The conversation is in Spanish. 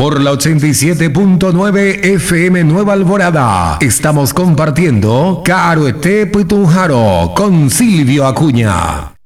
por la 87.9 FM Nueva Alvorada. Estamos compartiendo Caroete Putunjaro con Silvio Acuña.